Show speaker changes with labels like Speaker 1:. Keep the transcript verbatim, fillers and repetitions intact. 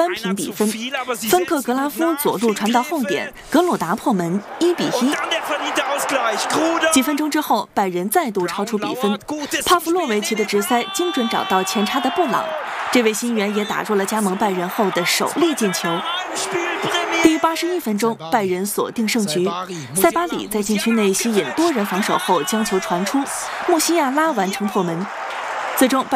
Speaker 1: 平比分。芬克格拉夫左路传到后点，格鲁达破门，一比一。几分钟之后，拜仁再度超出比分。帕夫洛维奇的直塞精准找到前插的布朗，这位新援也打入了加盟拜仁后的首粒进球。第八十一分钟，拜仁锁定胜局。塞巴里在禁区内吸引多人防守后将球传出，穆西亚拉完成破门。最终拜